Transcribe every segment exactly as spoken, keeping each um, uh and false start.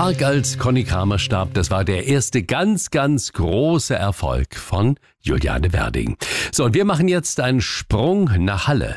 Tag, als Conny Kramer starb, das war der erste ganz, ganz große Erfolg von Juliane Werding. So, und wir machen jetzt einen Sprung nach Halle.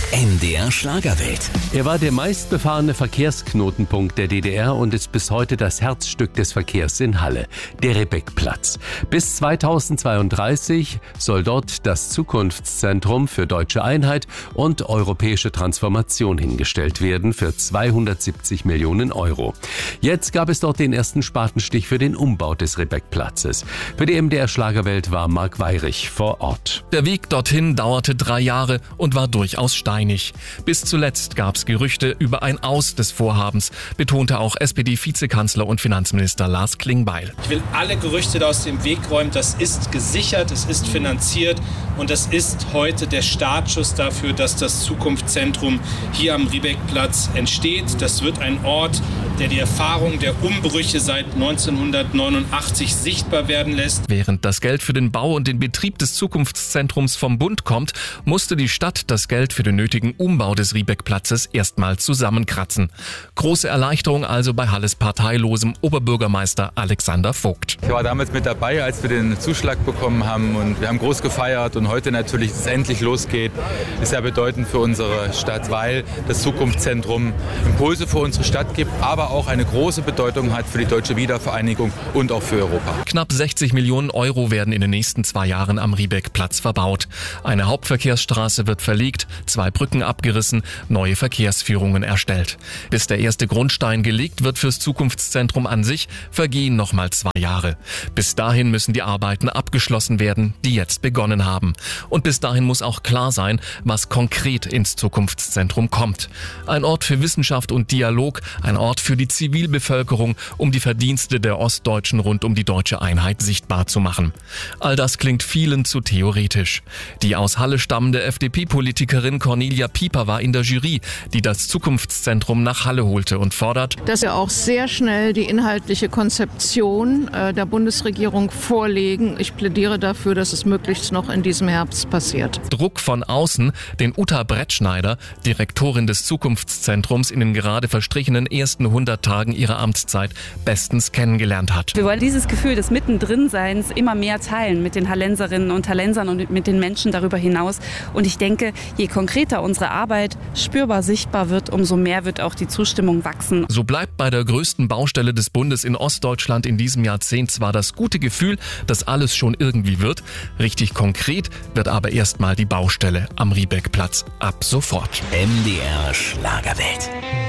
M D R Schlagerwelt. Er war der meistbefahrene Verkehrsknotenpunkt der D D R und ist bis heute das Herzstück des Verkehrs in Halle, der Ribbeckplatz. Bis zweitausendzweiunddreißig soll dort das Zukunftszentrum für deutsche Einheit und europäische Transformation hingestellt werden für zweihundertsiebzig Millionen Euro. Jetzt gab es dort den ersten Spatenstich für den Umbau des Ribbeckplatzes. Für die M D R Schlagerwelt war Marc Weyrich vor Ort. Der Weg dorthin dauerte drei Jahre und war durchaus steinig. Bis zuletzt gab es Gerüchte über ein Aus des Vorhabens, betonte auch S P D-Vizekanzler und Finanzminister Lars Klingbeil. Ich will alle Gerüchte da aus dem Weg räumen. Das ist gesichert, es ist finanziert und das ist heute der Startschuss dafür, dass das Zukunftszentrum hier am Ribbeckplatz entsteht. Das wird ein Ort, der die Erfahrung der Umbrüche seit neunzehnhundertneunundachtzig sichtbar werden lässt. Während das Geld für den Bau und den Betrieb des Zukunftszentrums vom Bund kommt, musste die Stadt das Geld für den nötigen Umbau des Ribbeckplatzes erstmal zusammenkratzen. Große Erleichterung also bei Halles parteilosem Oberbürgermeister Alexander Vogt. Ich war damals mit dabei, als wir den Zuschlag bekommen haben und wir haben groß gefeiert und heute natürlich, dass es endlich losgeht, ist ja bedeutend für unsere Stadt, weil das Zukunftszentrum Impulse für unsere Stadt gibt, aber auch eine große Bedeutung hat für die deutsche Wiedervereinigung und auch für Europa. Knapp sechzig Millionen Euro werden in den nächsten zwei Jahren am Ribbeckplatz verbaut. Eine Hauptverkehrsstraße wird verlegt, zwei Brücken abgerissen, neue Verkehrsführungen erstellt. Bis der erste Grundstein gelegt wird fürs Zukunftszentrum an sich, vergehen nochmal zwei Jahre. Bis dahin müssen die Arbeiten abgeschlossen werden, die jetzt begonnen haben. Und bis dahin muss auch klar sein, was konkret ins Zukunftszentrum kommt. Ein Ort für Wissenschaft und Dialog, ein Ort für die Zivilbevölkerung, um die Verdienste der Ostdeutschen rund um die deutsche Einheit sichtbar zu machen. All das klingt vielen zu theoretisch. Die aus Halle stammende F D P-Politikerin Cornelia Pieper war in der Jury, die das Zukunftszentrum nach Halle holte und fordert, dass wir auch sehr schnell die inhaltliche Konzeption äh, der Bundesregierung vorlegen. Ich plädiere dafür, dass es möglichst noch in diesem Herbst passiert. Druck von außen, den Uta Brettschneider, Direktorin des Zukunftszentrums, in den gerade verstrichenen ersten hundert Tagen ihrer Amtszeit bestens kennengelernt hat. Wir wollen dieses Gefühl des Mittendrinseins immer mehr teilen mit den Hallenserinnen und Hallensern und mit den Menschen darüber hinaus. Und ich denke, je konkreter unsere Arbeit spürbar sichtbar wird, umso mehr wird auch die Zustimmung wachsen. So bleibt bei der größten Baustelle des Bundes in Ostdeutschland in diesem Jahrzehnt zwar das gute Gefühl, dass alles schon irgendwie wird. Richtig konkret wird aber erstmal die Baustelle am Ribbeckplatz ab sofort. M D R Schlagerwelt.